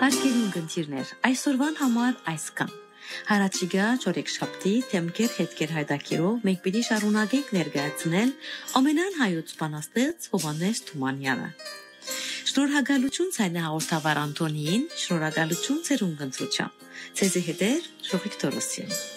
Հարգելի ունկնդիրներ, այսօրվան համար այսքան։ Հարաճիգա չորեքշաբթի թեմքեր հետքեր հայտակիրով մենք պիտի շարունակենք ներկայացնել ամենայն հայոց բանաստեղծ Հովհաննես Թումանյանը։ Շնորհակալություն ցայնա հաղորդավար Անտոնիին, շնորհակալություն ձեր ունկնդրությամբ։ Ձեզ հետ է Շողիկ Թորոսյան։